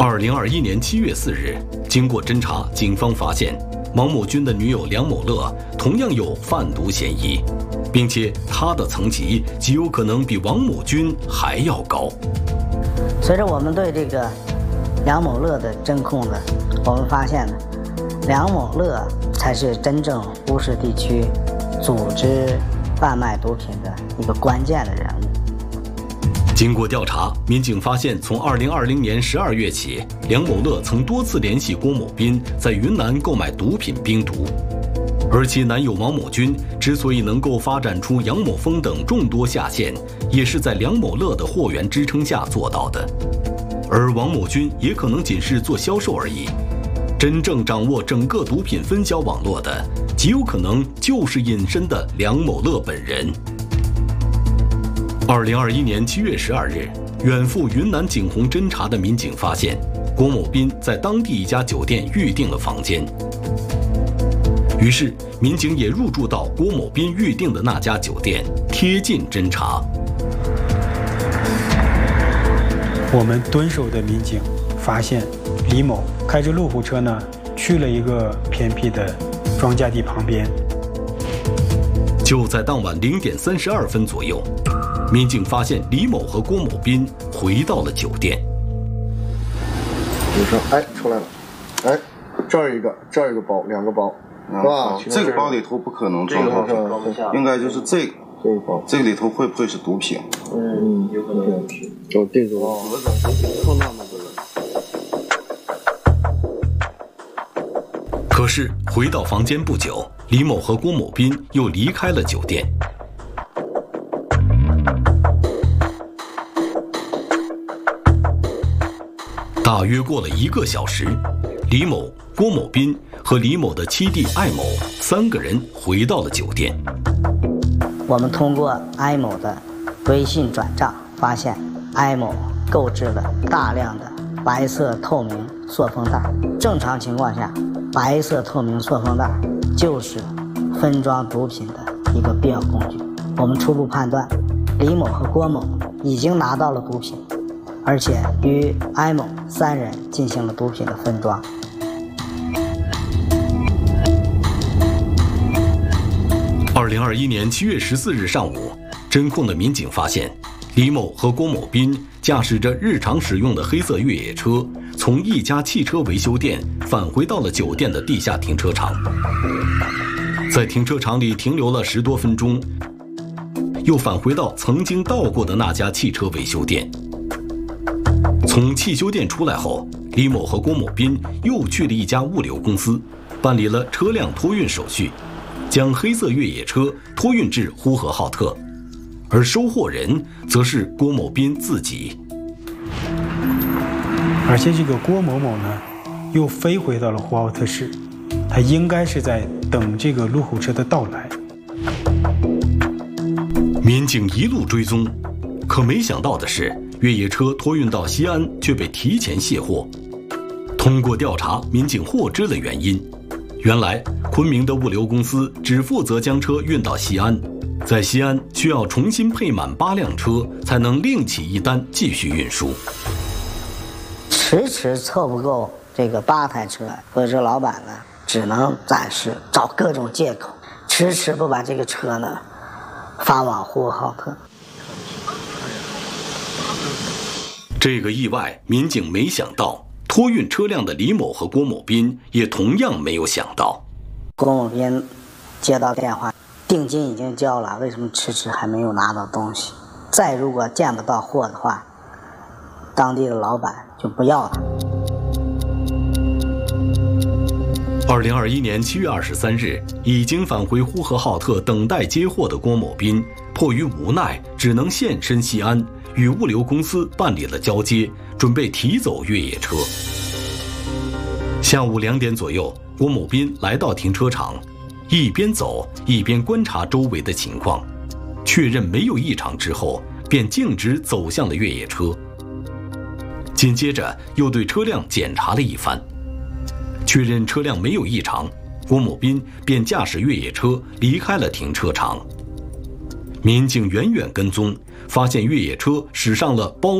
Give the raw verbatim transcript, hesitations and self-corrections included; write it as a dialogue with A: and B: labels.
A: 二零二一年七月四日，经过侦查，警方发现王某军的女友梁某乐同样有贩毒嫌疑，并且他的层级极有可能比王某军还要高。
B: 随着我们对这个梁某乐的侦控呢，我们发现呢，梁某乐才是真正乌市地区组织贩卖毒品的一个关键的人物。
A: 经过调查，民警发现，从二零二零年十二月起，梁某乐曾多次联系郭某斌，在云南购买毒品冰毒。而其男友王某军之所以能够发展出杨某峰等众多下线，也是在梁某乐的货源支撑下做到的。而王某军也可能仅是做销售而已，真正掌握整个毒品分销网络的，极有可能就是隐身的梁某乐本人。二零二一年七月十二日，远赴云南景洪侦查的民警发现，郭某斌在当地一家酒店预订了房间。于是，民警也入住到郭某斌预订的那家酒店，贴近侦查。
C: 我们蹲守的民警发现，李某开着路虎车呢，去了一个偏僻的庄稼地旁边。
A: 就在当晚零点三十二分左右，民警发现李某和郭某斌回到了酒店。
D: 你说，哎，出来了，哎，这儿一个，这儿一个包，两个包，是吧？
E: 这个包里头不可能装东西，应该就是这个。
D: 这个包，
E: 这个里头会不会是毒品？
D: 嗯，有可能是。有这种盒子，碰到那个。
A: 可是回到房间不久，李某和郭某斌又离开了酒店。大约过了一个小时，李某、郭某斌和李某的妻弟艾某三个人回到了酒店。
B: 我们通过艾某的微信转账，发现艾某购置了大量的白色透明塑封袋。正常情况下，白色透明塑封袋就是分装毒品的一个必要工具。我们初步判断，李某和郭某已经拿到了毒品，而且与艾某三人进行了毒品的分装。
A: 二零二一年七月十四日上午，侦控的民警发现，李某和郭某斌驾驶着日常使用的黑色越野车，从一家汽车维修店返回到了酒店的地下停车场。在停车场里停留了十多分钟，又返回到曾经到过的那家汽车维修店。从汽修店出来后，李某和郭某斌又去了一家物流公司，办理了车辆托运手续，将黑色越野车托运至呼和浩特，而收货人则是郭某斌自己。
C: 而且这个郭某某呢，又飞回到了呼和浩特市，他应该是在等这个路虎车的到来。
A: 民警一路追踪，可没想到的是，越野车托运到西安却被提前卸货。通过调查，民警获知了原因。原来，昆明的物流公司只负责将车运到西安，在西安需要重新配满八辆车，才能另起一单继续运输。
B: 迟迟凑不够这个八台车，所以说老板呢，只能暂时找各种借口，迟迟不把这个车呢发往呼和浩特。
A: 这个意外，民警没想到。托运车辆的李某和郭某斌也同样没有想到。
B: 郭某斌接到电话，定金已经交了，为什么迟迟还没有拿到东西？再如果见不到货的话，当地的老板就不要了。
A: 二零二一年七月二十三日，已经返回呼和浩特等待接货的郭某斌，迫于无奈，只能现身西安，与物流公司办理了交接，准备提走越野车。下午两点左右，郭某斌来到停车场，一边走一边观察周围的情况，确认没有异常之后，便径直走向了越野车。紧接着又对车辆检查了一番，确认车辆没有异常，郭某斌便驾驶越野车离开了停车场。民警远远跟踪，发现越野车驶上了包